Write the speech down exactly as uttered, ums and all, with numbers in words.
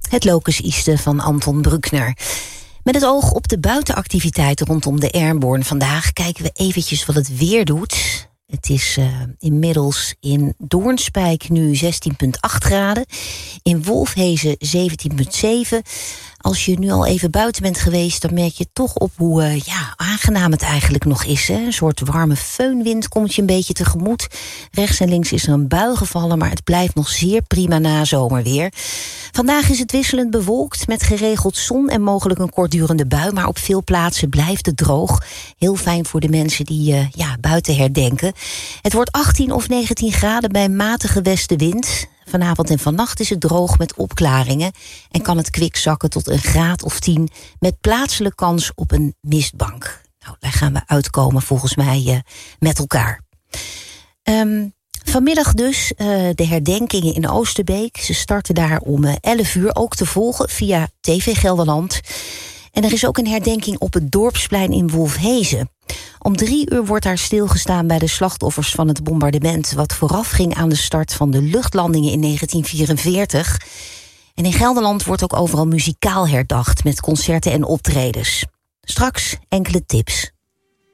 Het Locus Iste van Anton Bruckner. Met het oog op de buitenactiviteiten rondom de Airborne vandaag kijken we eventjes wat het weer doet. Het is uh, inmiddels in Doornspijk nu zestien komma acht graden. In Wolfhezen zeventien komma zeven. Als je nu al even buiten bent geweest, dan merk je toch op hoe uh, ja, aangenaam het eigenlijk nog is. Hè? Een soort warme föhnwind komt je een beetje tegemoet. Rechts en links is er een bui gevallen, maar het blijft nog zeer prima na zomerweer. Vandaag is het wisselend bewolkt met geregeld zon en mogelijk een kortdurende bui. Maar op veel plaatsen blijft het droog. Heel fijn voor de mensen die uh, ja, buiten herdenken. Het wordt achttien of negentien graden bij matige westenwind. Vanavond en vannacht is het droog met opklaringen en kan het kwik zakken tot een graad of tien met plaatselijk kans op een mistbank. Nou, daar gaan we uitkomen volgens mij uh, met elkaar. Um, vanmiddag dus uh, de herdenkingen in Oosterbeek. Ze starten daar om uh, elf uur, ook te volgen via T V Gelderland. En er is ook een herdenking op het Dorpsplein in Wolfhezen. Om drie uur wordt daar stilgestaan bij de slachtoffers van het bombardement wat voorafging aan de start van de luchtlandingen in negentien vierenveertig. En in Gelderland wordt ook overal muzikaal herdacht met concerten en optredens. Straks enkele tips.